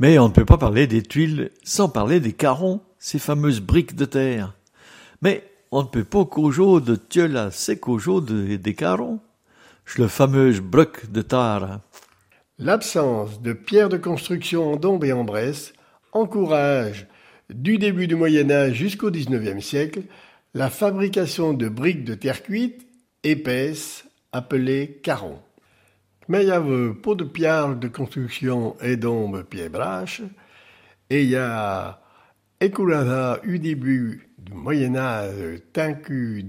Mais on ne peut pas parler des tuiles sans parler des carrons, ces fameuses briques de terre. Mais on ne peut pas causer de tieul à ces causer des carrons. Le fameux briques de terre. L'absence de pierres de construction en Dombes et en Bresse encourage, du début du Moyen-Âge jusqu'au XIXe siècle, la fabrication de briques de terre cuite épaisses appelées carrons. Mais il y a pas de pierres de construction et Dombes pieds braches, et il y a écourada du début du Moyen-Âge tancu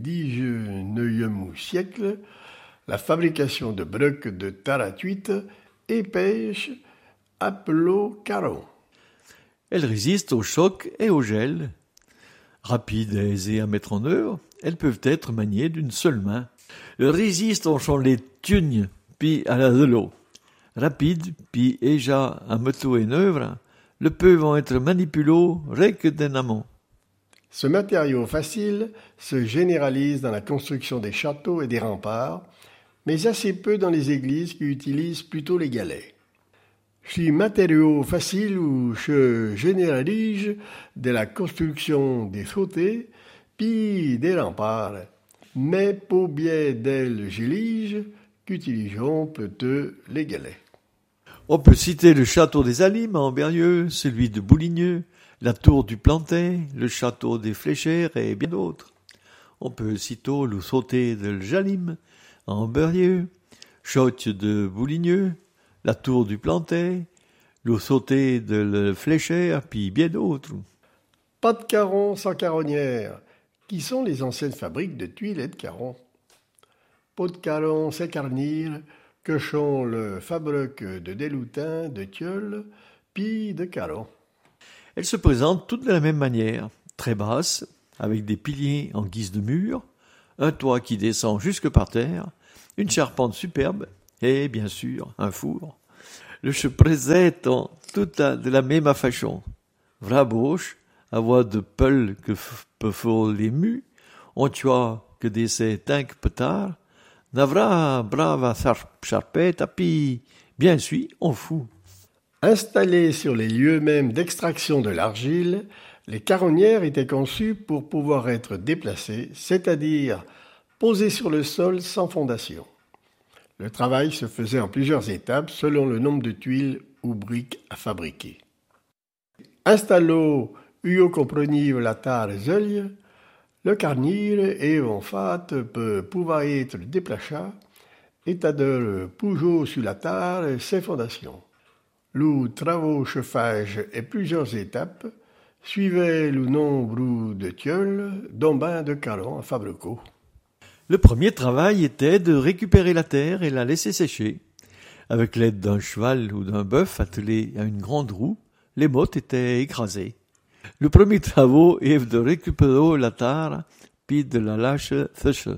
XIXe siècle, la fabrication de briques de terre cuite épaisses appelées carrons. Elles résistent au choc et au gel. Rapides et aisées à mettre en œuvre, elles peuvent être maniées d'une seule main. Elles résistent au champ les tugnes, puis à la de l'eau. Rapides, puis déjà à mettre en œuvre, le peuvent être manipulés rec d'un amont. Ce matériau facile se généralise dans la construction des châteaux et des remparts, mais assez peu dans les églises qui utilisent plutôt les galets. Ce matériau facile se généralise de la construction des sautés puis des remparts, mais pour bien d'elles églises qu'utilisons peut-être les galets. On peut citer le château des Alimes à Ambérieux, celui de Bouligneux, la tour du Plantet, le château des Fléchères et bien d'autres. On peut citer le sauté de Jalim à Ambérieux, château de Bouligneux, la tour du Plantet, le sauté de la Fléchère, puis bien d'autres. Pas de carrons sans caronnières, qui sont les anciennes fabriques de tuiles et de carrons. Pas de carrons sans carnir, que sont le fabrique de déloutin, de tieul, puis de carrons. Elles se présentent toutes de la même manière, très basses, avec des piliers en guise de mur, un toit qui descend jusque par terre, une charpente superbe et, bien sûr, un four. Le se présente tout de la même façon. Vra bauche, à voix de peul que peut faire les mus, on tua que des cinq petards, navra brava charpette, à puis, bien sûr, on fout. Installées sur les lieux mêmes d'extraction de l'argile, les caronnières étaient conçues pour pouvoir être déplacées, c'est-à-dire posées sur le sol sans fondation. Le travail se faisait en plusieurs étapes selon le nombre de tuiles ou briques à fabriquer. Installó uio comprenive la terre zeuil, le carnir et en fait peut pouvoir être déplacé, c'est-à-dire pougeau sur la terre sans fondation. Le travaux chauffage et plusieurs étapes suivaient le nombre de tioles dont ben de carons à fabriquer. Le premier travail était de récupérer la terre et la laisser sécher. Avec l'aide d'un cheval ou d'un bœuf attelé à une grande roue, les mottes étaient écrasées. Le premier travail est de récupérer la terre puis de la lâcher sécher.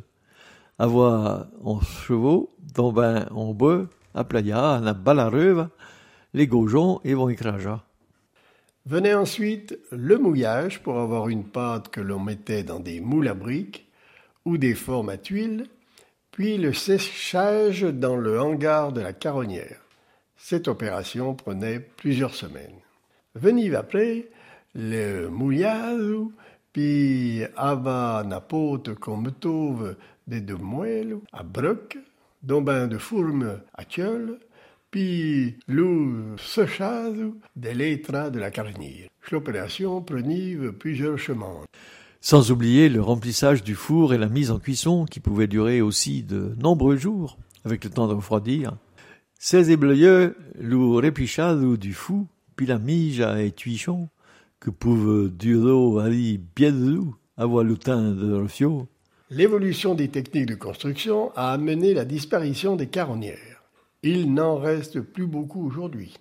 Avoir en chevaux, dont ben en bœuf, à playa, à la balareuve, les gauchons et vont écraser. Venait ensuite le mouillage pour avoir une pâte que l'on mettait dans des moules à briques ou des formes à tuiles, puis le séchage dans le hangar de la caronnière. Cette opération prenait plusieurs semaines. Venive après le mouillage, puis ava na pôte qu'on me trouve des deux moelles à broc, dont ben de fourme à tieul, puis le séchage des lettres de la caronnière. L'opération prenait plusieurs chemins. Sans oublier le remplissage du four et la mise en cuisson qui pouvait durer aussi de nombreux jours, avec le temps de refroidir. Ces éblayeux, le réplichage du fou, puis la mise à étuichon, que pouvait durer ali bien de loup, avoir le temps de refio. L'évolution des techniques de construction a amené la disparition des caronnières. Il n'en reste plus beaucoup aujourd'hui.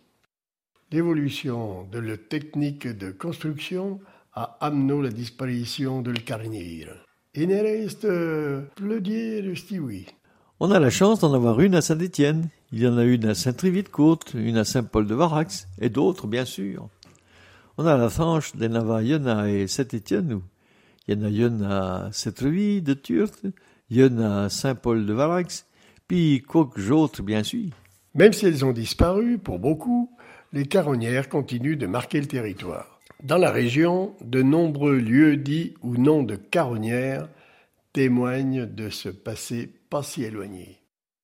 L'évolution de la technique de construction a amené la disparition de la caronnière. Il ne reste plus dire oui. On a la chance d'en avoir une à Saint-Étienne. Il y en a une à Saint-Trivy-de-Côte, une à Saint-Paul-de-Varax, et d'autres, bien sûr. On a la chance d'en avoir une à Saint-Étienne. Il y en a une à Saint-Trivy-de-Turte, il y en a à Saint-Paul-de-Varax, puis quelques autres, bien sûr. Même si elles ont disparu, pour beaucoup, les caronnières continuent de marquer le territoire. Dans la région, de nombreux lieux dits ou noms de caronnières témoignent de ce passé pas si éloigné.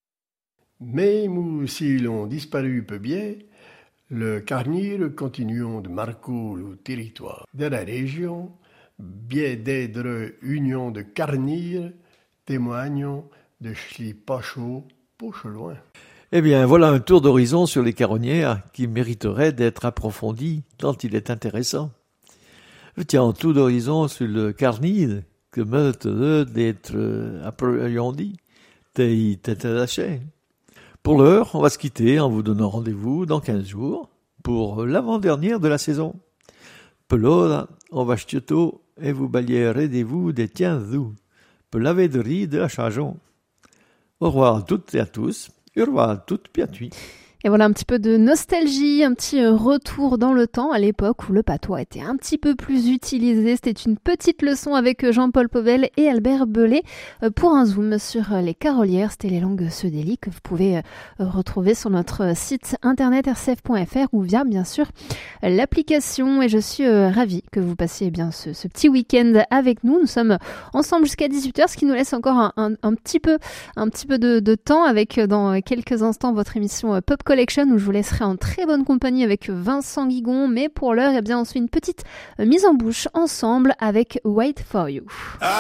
Même s'ils ont disparu peu bien, le carnir continuons de marquer le territoire. Dans la région, bien d'être union de carnir témoignent de schli pas chaud, poche loin. Eh bien, voilà un tour d'horizon sur les caronnières qui mériterait d'être approfondi tant il est intéressant. Tiens, un tour d'horizon sur le carnir que mériterait d'être approfondi, t'es lâché. Pour l'heure, on va se quitter en vous donnant rendez-vous dans 15 jours pour l'avant-dernière de la saison. Pelora, on va ch'tioto et vous balierez-vous des tiens vous. Pelavé de riz de la chajon. Au revoir à toutes et à tous. Au revoir à toutes piatuis. Et voilà un petit peu de nostalgie, un petit retour dans le temps à l'époque où le patois était un petit peu plus utilisé. C'était une petite leçon avec Jean-Paul Pauvel et Albert Belay pour un zoom sur les carolières. C'était les langues sodéliques que vous pouvez retrouver sur notre site internet rcf.fr ou via bien sûr l'application. Et je suis ravie que vous passiez bien ce petit week-end avec nous. Nous sommes ensemble jusqu'à 18h, ce qui nous laisse encore un petit peu de temps avec dans quelques instants votre émission Pop Collection où je vous laisserai en très bonne compagnie avec Vincent Guigon, mais pour l'heure, eh bien, on se fait une petite mise en bouche ensemble avec Wait For You.